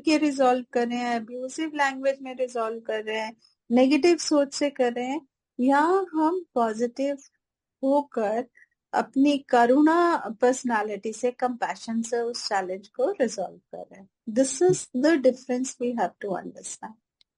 के रिजॉल्व कर रहे हैं, अब्यूसिव लैंग्वेज में रिजॉल्व कर रहे हैं, नेगेटिव सोच से कर रहे हैं, या हम पॉजिटिव होकर अपनी करुणा पर्सनालिटी से, कंपैशन से उस चैलेंज को रिजॉल्व कर रहे हैं. This is the difference we have to understand.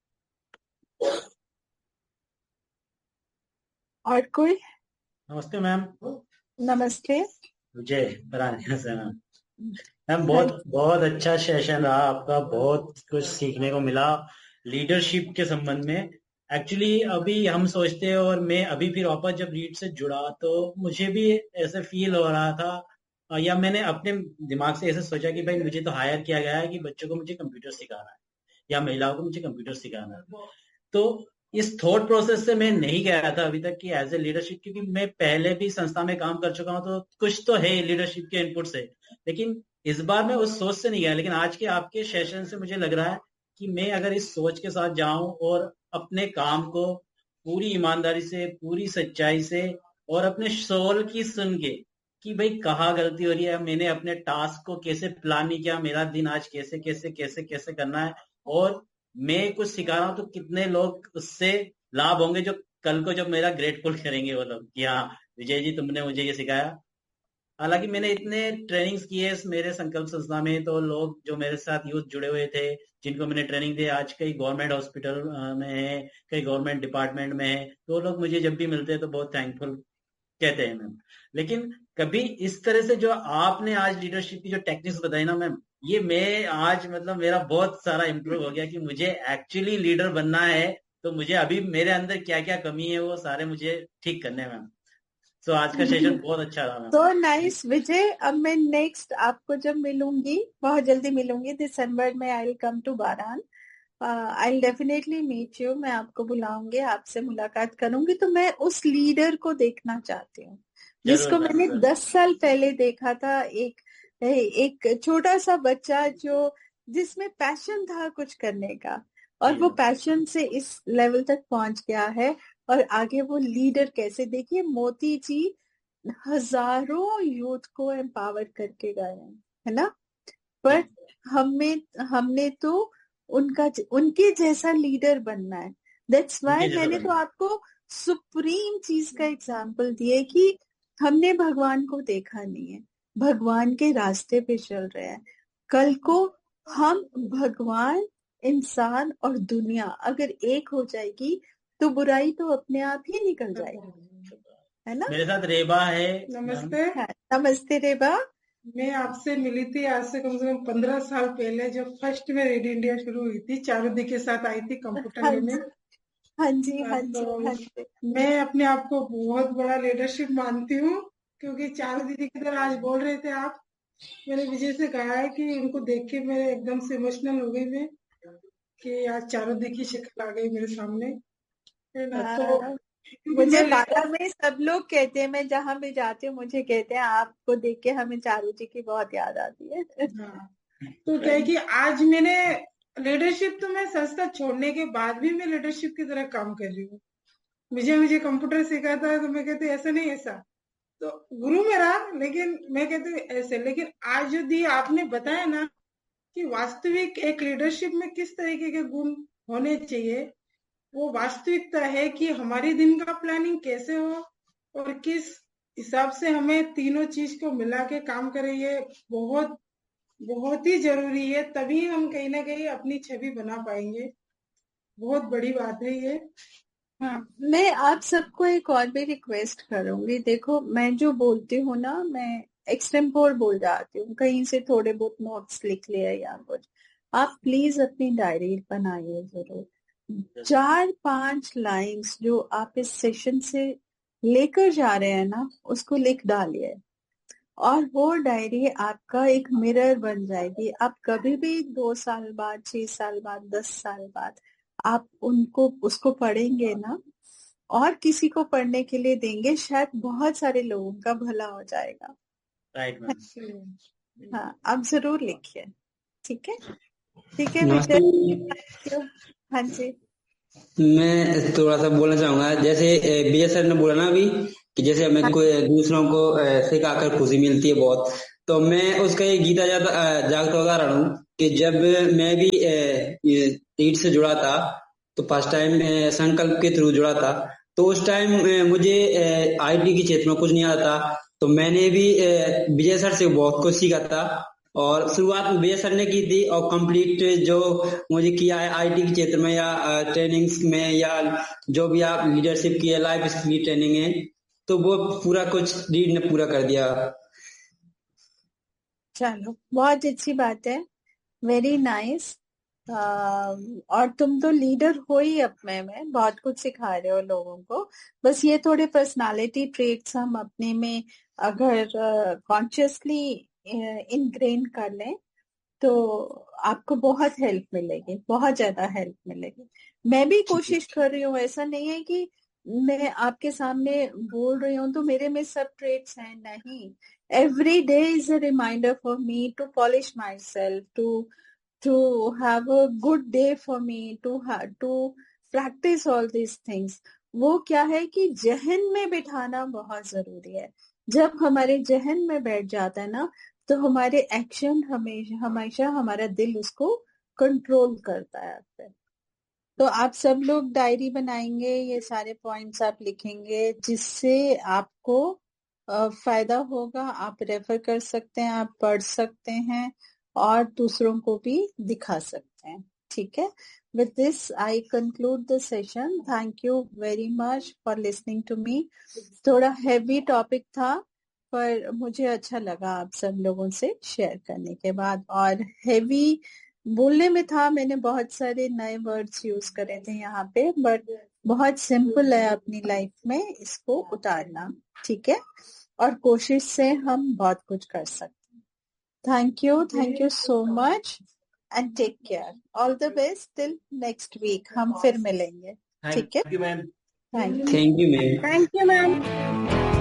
और कोई? नमस्ते मैम. नमस्ते. विजय परानिया से मैम. मैम बहुत बहुत अच्छा सेशन रहा आपका, बहुत कुछ सीखने को मिला लीडरशिप के संबंध में. एक्चुअली अभी हम सोचते हैं, और मैं अभी फिर वापस जब रीड से जुड़ा तो मुझे भी ऐसे फील हो रहा था, या मैंने अपने दिमाग से ऐसे सोचा कि भाई मुझे तो हायर किया गया है कि बच्चों को मुझे कंप्यूटर सिखाना है या महिलाओं को मुझे कंप्यूटर सिखाना है. तो इस थॉट प्रोसेस से मैं नहीं गया था अभी तक कि एज ए लीडरशिप, क्योंकि मैं पहले भी संस्था में काम कर चुका हूँ, तो कुछ तो है लीडरशिप के इनपुट से. लेकिन इस बार मैं उस सोच से नहीं गया. लेकिन आज के आपके सेशन से मुझे लग रहा है कि मैं अगर इस सोच के साथ जाऊं और अपने काम को पूरी ईमानदारी से, पूरी सच्चाई से, और अपने सोल की सुन के कि भाई कहाँ गलती हो रही है, मैंने अपने टास्क को कैसे प्लान नहीं किया, मेरा दिन आज कैसे कैसे कैसे कैसे करना है, और मैं कुछ सिखा रहा हूँ तो कितने लोग उससे लाभ होंगे जो कल को जब मेरा ग्रेटफुल करेंगे वो लोग कि हाँ विजय जी तुमने मुझे ये सिखाया. हालांकि मैंने इतने ट्रेनिंग्स किए मेरे संकल्प संस्था में, तो लोग जो मेरे साथ यूथ जुड़े हुए थे जिनको मैंने ट्रेनिंग दी, आज कई गवर्नमेंट हॉस्पिटल में है, कई गवर्नमेंट डिपार्टमेंट में है, तो लोग मुझे जब भी मिलते हैं तो बहुत थैंकफुल कहते हैं मैम. लेकिन कभी इस तरह से जो आपने आज लीडरशिप की जो टेक्निक्स बताई ना मैम, ये मैं आज मतलब मेरा बहुत सारा इम्प्रूव हो गया कि मुझे एक्चुअली लीडर बनना है, तो मुझे अभी मेरे अंदर क्या क्या कमी है वो सारे मुझे ठीक करने मैम. तो आज का सेशन बहुत अच्छा रहा मैम. तो नाइस विजय. अब मैं नेक्स्ट आपको जब मिलूंगी, बहुत जल्दी मिलूंगी, दिसंबर में I will come to बारान. I will definitely meet you. मैं आपको बुलाऊंगी, आपसे मुलाकात करूंगी. तो मैं उस लीडर को देखना चाहती हूँ जिसको मैंने 10 साल पहले देखा था. एक छोटा सा बच्चा जिसमें पैशन था कुछ करने का, और वो पैशन से इस लेवल तक पहुंच गया है, और आगे वो लीडर कैसे. देखिए मोती जी हजारों यूथ को एम्पावर करके गए हैं, है ना. पर हमने तो उनके जैसा लीडर बनना है. दैट्स वाई मैंने तो आपको सुप्रीम चीज का एग्जाम्पल दिया कि हमने भगवान को देखा नहीं है, भगवान के रास्ते पे चल रहे हैं. कल को हम, भगवान, इंसान और दुनिया अगर एक हो जाएगी तो बुराई तो अपने आप ही निकल जाएगी, है ना. मेरे साथ रेबा है. नमस्ते. नमस्ते रेबा. मैं आपसे मिली थी आज से कम 15 साल पहले, जब फर्स्ट में रेड इंडिया शुरू हुई थी. चारुदी के साथ आई थी कंप्यूटर लेने. हाँ जी, हाँ जी, हाँ जी. मैं अपने आप को बहुत बड़ा लीडरशिप मानती हूँ, क्योंकि चारू दीदी की तरह आज बोल रहे थे आप. मैंने विजय से कहा है कि उनको देख के मैं एकदम से इमोशनल हो गई मैं, कि आज चारू दी की शक्ल आ गई मेरे सामने, है ना. तो मुझे बाला में सब लोग कहते हैं, मैं जहाँ भी जाती हूँ मुझे कहते हैं आपको देख के हमें चारू जी की बहुत याद आती है. तो क्या है कि आज मैंने लीडरशिप, तो मैं संस्था छोड़ने के बाद भी मैं लीडरशिप की तरह काम कर रही हूँ. मुझे कंप्यूटर सिखाता है तो मैं कहती हूँ ऐसा नहीं, ऐसा तो गुरु मेरा, लेकिन मैं कहती हूँ ऐसे. लेकिन आज यदि आपने बताया ना कि वास्तविक एक लीडरशिप में किस तरीके के गुण होने चाहिए, वो वास्तविकता है कि हमारी दिन का प्लानिंग कैसे हो और किस हिसाब से हमें तीनों चीज को मिला के काम करें, ये बहुत बहुत ही जरूरी है. तभी हम कहीं ना कहीं अपनी छवि बना पाएंगे. बहुत बड़ी बात है ये. हाँ, मैं आप सबको एक और भी रिक्वेस्ट करूंगी. देखो मैं जो बोलती हूँ ना, मैं एक्सटेम्पोर बोल जाती हूँ, कहीं से थोड़े बहुत नोट्स लिख लिया या कुछ. आप प्लीज अपनी डायरी बनाइए जरूर. 4-5 लाइंस जो आप इस सेशन से लेकर जा रहे हैं ना, उसको लिख डालिए, और वो डायरी आपका एक मिरर बन जाएगी. आप कभी भी 2 साल बाद, 6 साल बाद, 10 साल बाद आप उसको पढ़ेंगे ना, और किसी को पढ़ने के लिए देंगे, शायद बहुत सारे लोगों का भला हो जाएगा. हाँ, आप जरूर लिखिए. ठीक है, ठीक है विजय. हाँ जी. मैं थोड़ा सा बोलना चाहूंगा. जैसे विजय सर ने बोला ना अभी कि जैसे हमें कोई दूसरों को सिखाकर खुशी मिलती है बहुत, तो मैं उसका एक गीता जागता उदाहरण हूँ कि जब मैं भी ईट से जुड़ा था, तो फर्स्ट टाइम संकल्प के थ्रू जुड़ा था, तो उस टाइम मुझे आईटी के क्षेत्र में कुछ नहीं आता था। तो मैंने भी विजय सर से बहुत कुछ सीखा था, और शुरुआत में विजय सर ने की थी, और कंप्लीट जो मुझे किया है आईटी के क्षेत्र में या ट्रेनिंग्स में, या जो भी आप लीडरशिप की है, लाइफ स्किल की ट्रेनिंग है, तो वो पूरा कुछ लीड ने पूरा कर दिया। चलो, बहुत अच्छी बात है, वेरी नाइस। और तुम तो लीडर हो ही अपने में, बहुत कुछ सिखा रहे हो लोगों को। बस ये थोड़े पर्सनालिटी ट्रेट्स हम अपने में अगर कॉन्शियसली इनग्रेन कर लें तो आपको बहुत हेल्प मिलेगी, बहुत ज्यादा हेल्प मिलेगी। मैं भी कोशिश कर रही हूँ, ऐसा नहीं है कि मैं आपके सामने बोल रही हूँ तो मेरे में सब ट्रेट्स हैं, नहीं। Every day is a reminder for me to polish myself, to have a good day for me, to practice all these things. वो क्या है कि जहन में बिठाना बहुत जरूरी है। जब हमारे जहन में बैठ जाता है ना, तो हमारे एक्शन हमेशा हमारा दिल उसको कंट्रोल करता है। तो आप सब लोग डायरी बनाएंगे, ये सारे पॉइंट्स आप लिखेंगे, जिससे आपको फायदा होगा। आप रेफर कर सकते हैं, आप पढ़ सकते हैं और दूसरों को भी दिखा सकते हैं। ठीक है, with this I conclude the session. Thank you very much for listening to me. थोड़ा हैवी टॉपिक था, पर मुझे अच्छा लगा आप सब लोगों से शेयर करने के बाद। और हैवी बोलने में था, मैंने बहुत सारे नए वर्ड्स यूज करे थे यहाँ पे, बट बहुत सिंपल है अपनी लाइफ में इसको उतारना। ठीक है, और कोशिश से हम बहुत कुछ कर सकते हैं। Thank you so much and take care. All the best till next week, हम फिर मिलेंगे। ठीक है, thank you ma'am. Thank thank you ma'am. Thank you ma'am.